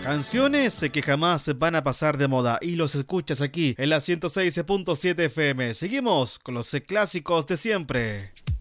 Canciones que jamás van a pasar de moda y los escuchas aquí en la 106.7 FM. Seguimos con los clásicos de siempre.